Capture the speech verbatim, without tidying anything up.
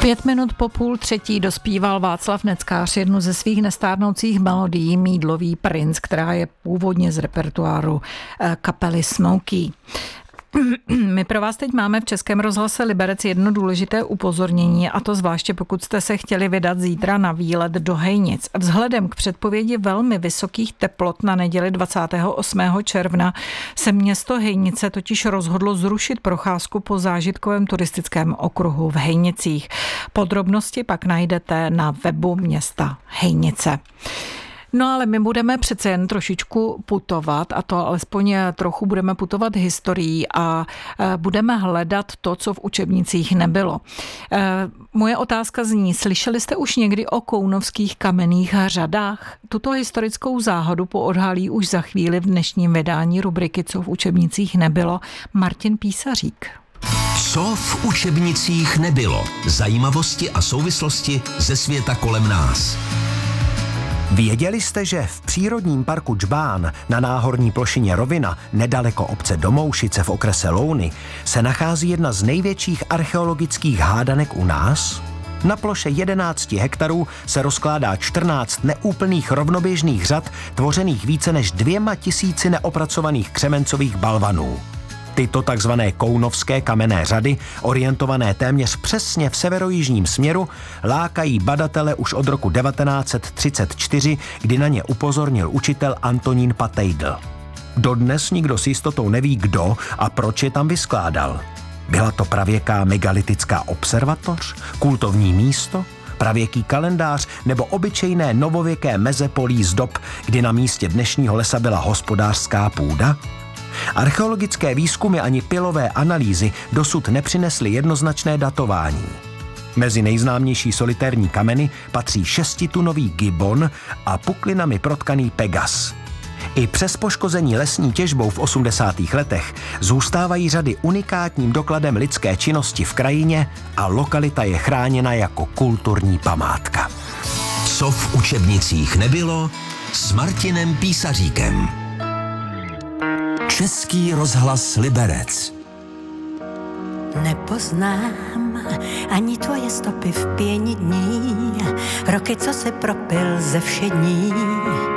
Pět minut po půl třetí dospíval Václav Neckář jednu ze svých nestárnoucích melodií Mýdlový princ, která je původně z repertoáru kapely Smokey. My pro vás teď máme v Českém rozhlase Liberec jedno důležité upozornění, a to zvláště pokud jste se chtěli vydat zítra na výlet do Hejnic. Vzhledem k předpovědi velmi vysokých teplot na neděli dvacátého osmého června se město Hejnice totiž rozhodlo zrušit procházku po zážitkovém turistickém okruhu v Hejnicích. Podrobnosti pak najdete na webu města Hejnice. No ale my budeme přece jen trošičku putovat, a to alespoň trochu budeme putovat historií a budeme hledat to, co v učebnicích nebylo. Moje otázka zní, slyšeli jste už někdy o kounovských kamenných řadách? Tuto historickou záhadu poodhalí už za chvíli v dnešním vydání rubriky Co v učebnicích nebylo Martin Písařík. Co v učebnicích nebylo? Zajímavosti a souvislosti ze světa kolem nás. Věděli jste, že v přírodním parku Džbán na náhorní plošině Rovina, nedaleko obce Domoušice v okrese Louny, se nachází jedna z největších archeologických hádanek u nás? Na ploše jedenáct hektarů se rozkládá čtrnáct neúplných rovnoběžných řad, tvořených více než dvěma tisíci neopracovaných křemencových balvanů. Tyto takzvané kounovské kamenné řady, orientované téměř přesně v severojižním směru, lákají badatele už od roku devatenáct set třicet čtyři, kdy na ně upozornil učitel Antonín Patejdl. Dodnes nikdo s jistotou neví, kdo a proč je tam vyskládal. Byla to pravěká megalitická observatoř, kultovní místo, pravěký kalendář nebo obyčejné novověké meze polí z dob, kdy na místě dnešního lesa byla hospodářská půda? Archeologické výzkumy ani pilové analýzy dosud nepřinesly jednoznačné datování. Mezi nejznámější solitérní kameny patří šestitunový gibbon a puklinami protkaný Pegas. I přes poškození lesní těžbou v osmdesátých letech zůstávají řady unikátním dokladem lidské činnosti v krajině a lokalita je chráněna jako kulturní památka. Co v učebnicích nebylo s Martinem Písaříkem. Český rozhlas Liberec. Nepoznám ani tvoje stopy v pěni dní, roky, co se propil ze všední.